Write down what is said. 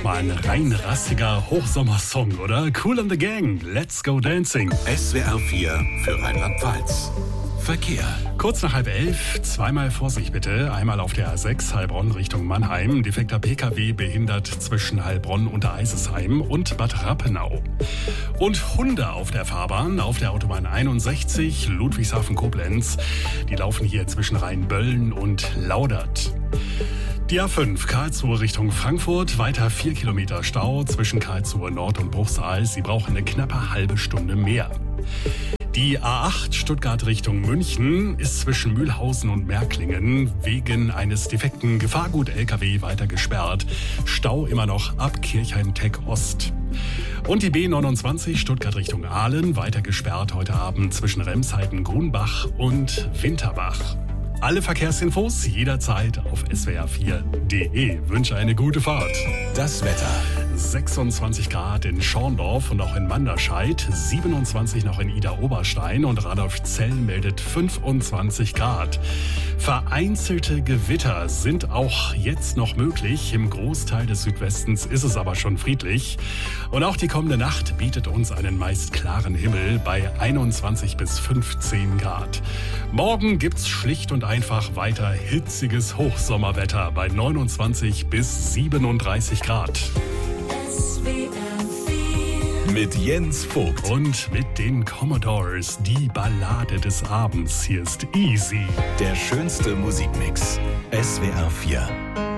doch mal ein rein rassiger Hochsommersong, oder? Kool and the Gang, Let's Go Dancing. SWR 4 für Rheinland-Pfalz. Verkehr. Kurz nach 10:30, zweimal Vorsicht bitte. Einmal auf der A6 Heilbronn Richtung Mannheim. Defekter Pkw behindert zwischen Heilbronn und Eisesheim und Bad Rappenau. Und Hunde auf der Fahrbahn, auf der Autobahn 61 Ludwigshafen-Koblenz. Die laufen hier zwischen Rheinböllen und Laudert. Die A5 Karlsruhe Richtung Frankfurt, weiter 4 Kilometer Stau zwischen Karlsruhe Nord und Bruchsal. Sie brauchen eine knappe halbe Stunde mehr. Die A8 Stuttgart Richtung München ist zwischen Mühlhausen und Märklingen wegen eines defekten Gefahrgut-LKW weiter gesperrt. Stau immer noch ab Kirchheim-Teck Ost. Und die B29 Stuttgart Richtung Aalen weiter gesperrt heute Abend zwischen Remsheiten-Grunbach und Winterbach. Alle Verkehrsinfos jederzeit auf swr4.de. Wünsche eine gute Fahrt. Das Wetter. 26 Grad in Schorndorf und auch in Manderscheid, 27 noch in Idar-Oberstein und Radolfzell meldet 25 Grad. Vereinzelte Gewitter sind auch jetzt noch möglich. Im Großteil des Südwestens ist es aber schon friedlich. Und auch die kommende Nacht bietet uns einen meist klaren Himmel bei 21 bis 15 Grad. Morgen gibt's schlicht und einfach weiter hitziges Hochsommerwetter bei 29 bis 37 Grad. Mit Jens Vogt. Und mit den Commodores, die Ballade des Abends. Hier ist Easy. Der schönste Musikmix. SWR 4.